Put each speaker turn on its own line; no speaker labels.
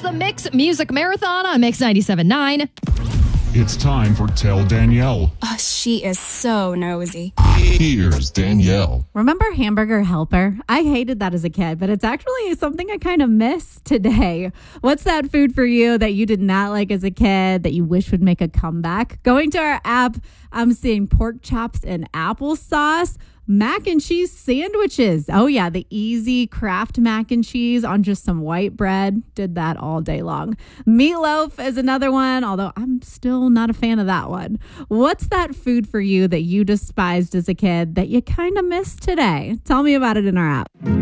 the Mix Music Marathon on Mix 97.9.
It's time for Tell Danielle.
Oh, she is so nosy.
Here's Danielle.
Remember Hamburger Helper? I hated that as a kid, but it's actually something I kind of miss today. What's that food for you that you did not like as a kid that you wish would make a comeback? Going to our app, I'm seeing pork chops and applesauce. Mac and cheese sandwiches. Oh, yeah, the easy Kraft mac and cheese on just some white bread. Did that all day long. Meatloaf is another one, although I'm still not a fan of that one. What's that food for you that you despised as a kid that you kind of miss today? Tell me about it in our app.